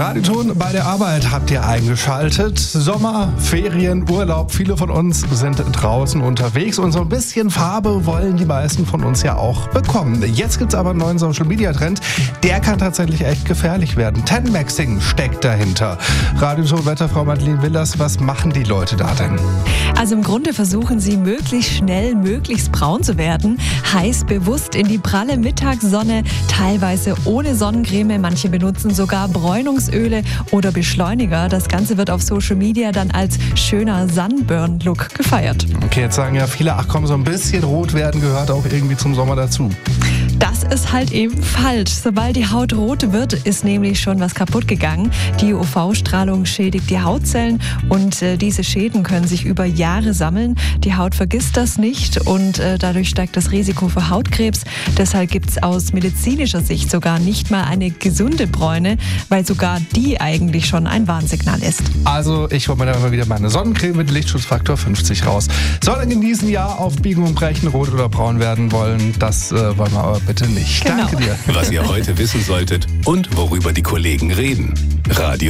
Radioton bei der Arbeit habt ihr eingeschaltet. Sommer, Ferien, Urlaub. Viele von uns sind draußen unterwegs und so ein bisschen Farbe wollen die meisten von uns ja auch bekommen. Jetzt gibt's aber einen neuen Social-Media-Trend. Der kann tatsächlich echt gefährlich werden. Ten-Maxing steckt dahinter. Radioton-Wetterfrau Madeleine Willers, was machen die Leute da denn? Also im Grunde versuchen sie möglichst schnell, möglichst braun zu werden. Heiß bewusst in die pralle Mittagssonne, teilweise ohne Sonnencreme. Manche benutzen sogar Bräunungsöle oder Beschleuniger. Das Ganze wird auf Social Media dann als schöner Sunburn-Look gefeiert. Okay, jetzt sagen ja viele, ach komm, so ein bisschen rot werden gehört auch irgendwie zum Sommer dazu. Das ist halt eben falsch. Sobald die Haut rot wird, ist nämlich schon was kaputt gegangen. Die UV-Strahlung schädigt die Hautzellen und diese Schäden können sich über Jahre sammeln. Die Haut vergisst das nicht und dadurch steigt das Risiko für Hautkrebs. Deshalb gibt es aus medizinischer Sicht sogar nicht mal eine gesunde Bräune, weil sogar die eigentlich schon ein Warnsignal ist. Also ich hole mir dann mal wieder meine Sonnencreme mit Lichtschutzfaktor 50 raus. Soll in diesem Jahr auf Biegen und Brechen rot oder braun werden wollen, das wollen wir aber bitte nicht. Genau. Danke dir. Was ihr heute wissen solltet und worüber die Kollegen reden. Radio